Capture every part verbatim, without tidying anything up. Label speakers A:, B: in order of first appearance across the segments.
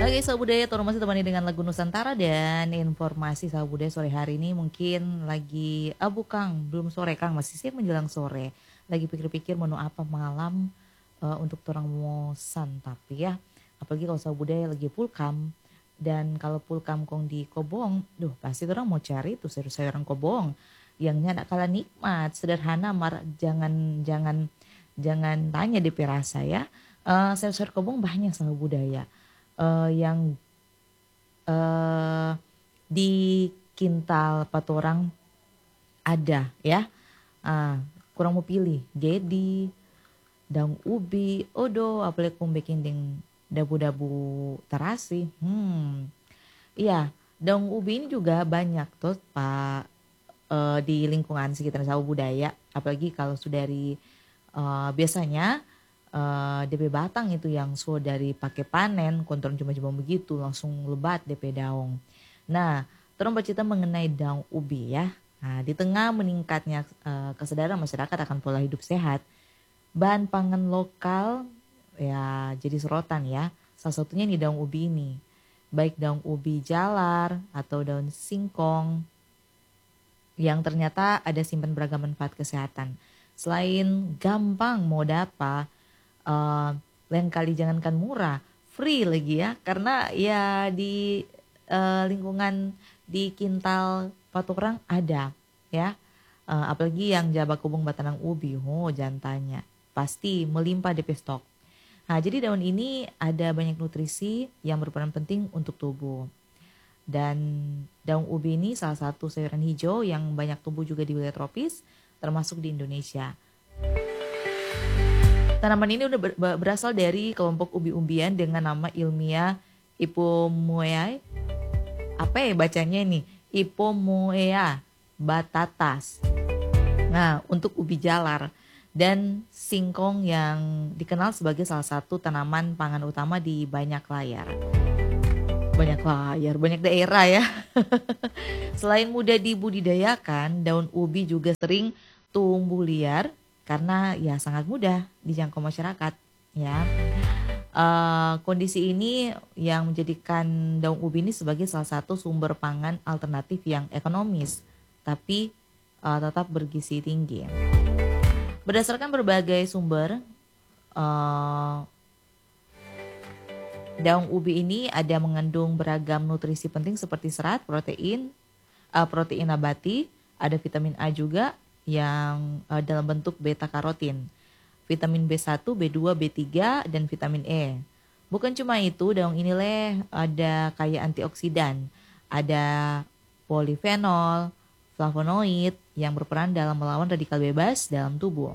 A: Oke, Sahabat Budaya, Toro masih temani dengan lagu Nusantara dan informasi Sahabat Budaya sore hari ini mungkin lagi abu Kang, belum sore Kang, masih siap menjelang sore. Lagi pikir-pikir menu apa malam uh, untuk orang mau santap ya. Apalagi kalau Sahabat Budaya lagi pulkam dan kalau pulkam kong di Kobong, duh pasti orang mau cari tuh sayur-sayuran Kobong yang nggak kalah nikmat, sederhana, mar jangan jangan jangan tanya D P rasa ya. Uh, sayur-sayur Kobong banyak Sahabat Budaya. Uh, yang uh, di kintal patorang ada ya, uh, kurang mau pilih gedi, daun ubi, odo, apalagi kung bikin deng dabu-dabu terasi, hmm, iya daun ubi ini juga banyak tuh pak uh, di lingkungan sekitar Sahabat Budaya, apalagi kalau sudah dari uh, biasanya Uh, D P batang itu yang so dari pakai panen, kontrol cuma-cuma begitu langsung lebat D P daun. Nah, terus bercerita mengenai daun ubi ya. Nah, di tengah meningkatnya uh, kesadaran masyarakat akan pola hidup sehat, bahan pangan lokal ya jadi sorotan ya. Salah satunya nih daun ubi ini, baik daun ubi jalar atau daun singkong yang ternyata ada simpan beragam manfaat kesehatan. Selain gampang mau dapat, Uh, lain kali jangankan murah, free lagi ya, karena ya di uh, lingkungan di kintal patorang ada ya, uh, apalagi yang Jaba Kubung Batanang Ubi, oh jangan tanya, pasti melimpah D P stok. Nah jadi daun ini ada banyak nutrisi yang berperan penting untuk tubuh, dan daun ubi ini salah satu sayuran hijau yang banyak tumbuh juga di wilayah tropis, termasuk di Indonesia. Tanaman ini udah ber- berasal dari kelompok umbi-umbian dengan nama ilmiah Ipomoea. Apa ya bacanya ini? Ipomoea batatas. Nah, untuk ubi jalar dan singkong yang dikenal sebagai salah satu tanaman pangan utama di banyak layar. Banyak layar, banyak daerah ya. Selain mudah dibudidayakan, daun ubi juga sering tumbuh liar karena ya sangat mudah dijangkau masyarakat ya. Uh, kondisi ini yang menjadikan daun ubi ini sebagai salah satu sumber pangan alternatif yang ekonomis tapi uh, tetap bergizi tinggi. Berdasarkan berbagai sumber, uh, daun ubi ini ada mengandung beragam nutrisi penting seperti serat, protein, uh, protein nabati, ada vitamin A juga yang uh, dalam bentuk beta karotin, vitamin B satu, B dua, B tiga, dan vitamin E. Bukan cuma itu, daun ini leh ada kaya antioksidan, ada polifenol, flavonoid yang berperan dalam melawan radikal bebas dalam tubuh.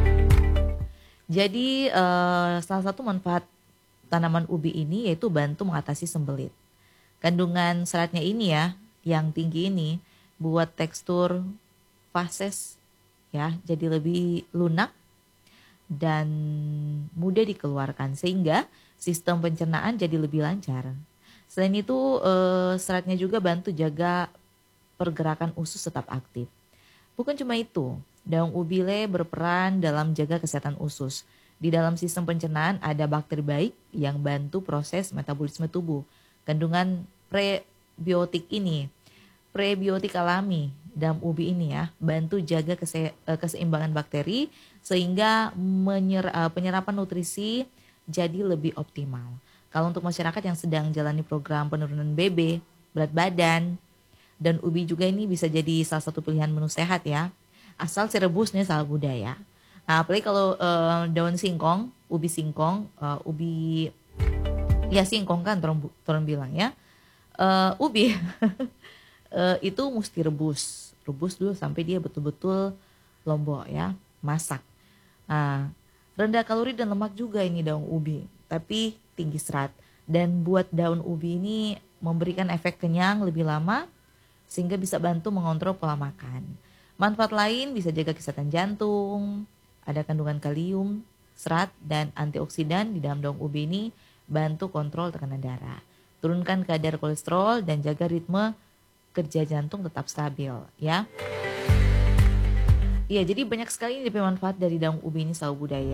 A: Jadi uh, salah satu manfaat tanaman ubi ini yaitu bantu mengatasi sembelit. Kandungan seratnya ini ya, yang tinggi ini buat tekstur fases ya jadi lebih lunak dan mudah dikeluarkan sehingga sistem pencernaan jadi lebih lancar. Selain itu eh, seratnya juga bantu jaga pergerakan usus tetap aktif. Bukan cuma itu, daun ubi le berperan dalam jaga kesehatan usus. Di dalam sistem pencernaan ada bakteri baik yang bantu proses metabolisme tubuh. Kandungan prebiotik ini, prebiotik alami daun ubi ini ya, bantu jaga kese, keseimbangan bakteri sehingga menyer, penyerapan nutrisi jadi lebih optimal. Kalau untuk masyarakat yang sedang jalani program penurunan B B, berat badan, dan ubi juga ini bisa jadi salah satu pilihan menu sehat ya. Asal direbus nih Sahabat Budaya. Nah, apalagi kalau uh, daun singkong, ubi singkong, uh, ubi ya singkong kan orang bilang ya. Uh, ubi uh, itu mesti rebus. Rebus dulu sampai dia betul-betul lombok ya, masak. Nah, rendah kalori dan lemak juga ini daun ubi, tapi tinggi serat. Dan buat daun ubi ini memberikan efek kenyang lebih lama sehingga bisa bantu mengontrol pola makan. Manfaat lain bisa jaga kesehatan jantung, ada kandungan kalium, serat, dan antioksidan di dalam daun ubi ini bantu kontrol tekanan darah, turunkan kadar kolesterol, dan jaga ritme kerja jantung tetap stabil ya. Iya, jadi banyak sekali nih manfaat dari daun ubi ini Sahabat Budaya.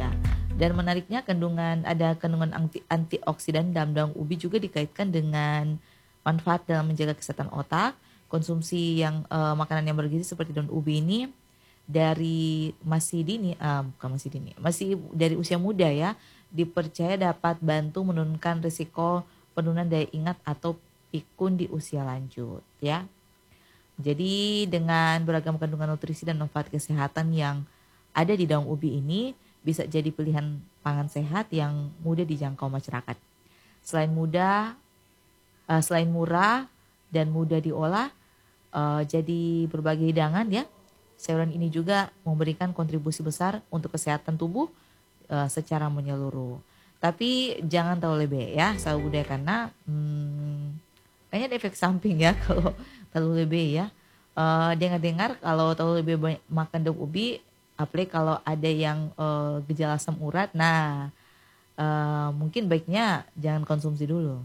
A: Dan menariknya kandungan ada kandungan anti, antioksidan dalam daun ubi juga dikaitkan dengan manfaat dalam menjaga kesehatan otak. Konsumsi yang uh, makanan yang bergizi seperti daun ubi ini dari masih dini, uh, bukan masih dini, masih dari usia muda ya, dipercaya dapat bantu menurunkan risiko penurunan daya ingat atau pikun di usia lanjut ya. Jadi dengan beragam kandungan nutrisi dan manfaat kesehatan yang ada di daun ubi ini bisa jadi pilihan pangan sehat yang mudah dijangkau masyarakat. Selain mudah, uh, selain murah dan mudah diolah, uh, jadi berbagai hidangan ya. Sayuran ini juga memberikan kontribusi besar untuk kesehatan tubuh uh, secara menyeluruh. Tapi jangan terlalu lebih ya, sahabat budaya, karena hmm, kayaknya ada efek samping ya kalau terlalu lebih ya. Uh, dengar-dengar kalau terlalu lebih banyak makan daun ubi, apalagi kalau ada yang uh, gejala asam urat, nah uh, mungkin baiknya jangan konsumsi dulu.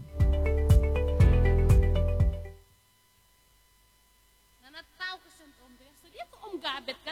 B: Nana tahu kesan om deh, so dia tuh om gabet